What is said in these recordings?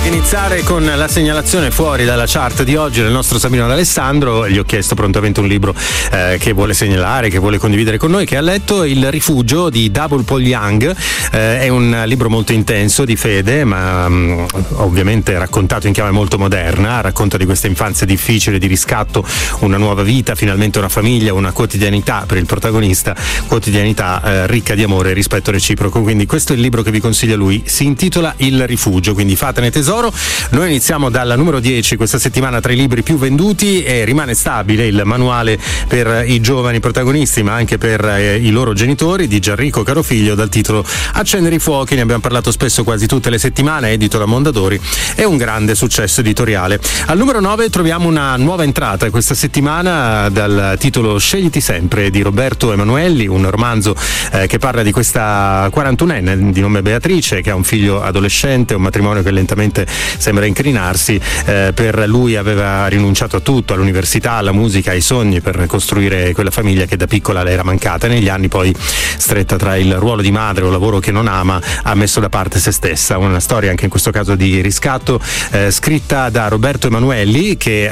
Iniziare con la segnalazione fuori dalla chart di oggi del nostro Sabino D'Alessandro. Gli ho chiesto prontamente un libro che vuole segnalare, che vuole condividere con noi, che ha letto Il rifugio di Double Paul Young. È un libro molto intenso di fede, ma ovviamente raccontato in chiave molto moderna. Racconta di questa infanzia difficile, di riscatto, una nuova vita, finalmente una famiglia, una quotidianità per il protagonista, quotidianità ricca di amore e rispetto reciproco. Quindi questo è il libro che vi consiglia lui, si intitola Il rifugio, quindi fatene tesoro. Noi iniziamo dalla numero 10 questa settimana tra i libri più venduti e rimane stabile il manuale per i giovani protagonisti, ma anche per i loro genitori, di Gianrico Carofiglio, dal titolo Accendere i fuochi. Ne abbiamo parlato spesso, quasi tutte le settimane, edito da Mondadori, è un grande successo editoriale. Al numero 9 troviamo una nuova entrata questa settimana dal titolo Scegliti sempre di Roberto Emanuelli, un romanzo che parla di questa 41enne di nome Beatrice che ha un figlio adolescente, un matrimonio che lentamente sembra incrinarsi. Per lui aveva rinunciato a tutto, all'università, alla musica, ai sogni, per costruire quella famiglia che da piccola le era mancata. Negli anni poi, stretta tra il ruolo di madre e un lavoro che non ama, ha messo da parte se stessa. Una storia anche in questo caso di riscatto, scritta da Roberto Emanuelli, che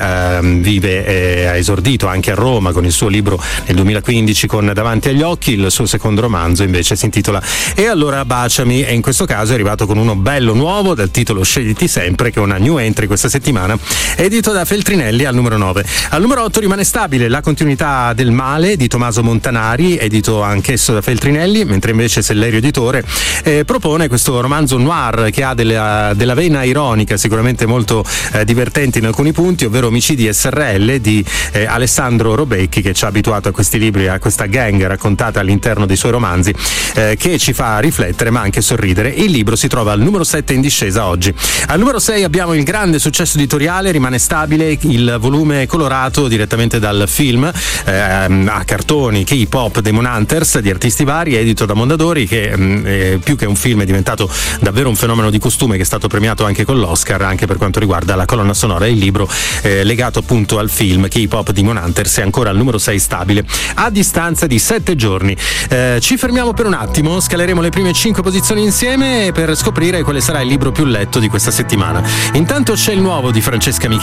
vive, ha esordito anche a Roma con il suo libro nel 2015 con Davanti agli occhi. Il suo secondo romanzo invece si intitola E allora baciami, e in questo caso è arrivato con uno bello nuovo dal titolo Scegliti sempre, che è una new entry questa settimana, edito da Feltrinelli al numero 9. Al numero 8 rimane stabile La continuità del male di Tommaso Montanari, edito anch'esso da Feltrinelli, mentre invece Sellerio Editore propone questo romanzo noir che ha della vena ironica sicuramente molto divertente in alcuni punti, ovvero Omicidi SRL di Alessandro Robecchi, che ci ha abituato a questi libri, a questa gang raccontata all'interno dei suoi romanzi, che ci fa riflettere ma anche sorridere. Il libro si trova al numero 7 in discesa oggi. Al numero 6 abbiamo il grande successo editoriale, rimane stabile il volume colorato direttamente dal film a cartoni K-pop Demon Hunters di artisti vari, edito da Mondadori, che più che un film è diventato davvero un fenomeno di costume, che è stato premiato anche con l'Oscar anche per quanto riguarda la colonna sonora. Il libro legato appunto al film K-pop Demon Hunters è ancora al numero 6 stabile a distanza di 7 giorni. Ci fermiamo per un attimo, scaleremo le prime 5 posizioni insieme per scoprire quale sarà il libro più letto di questa settimana. Intanto c'è il nuovo di Francesca Micheli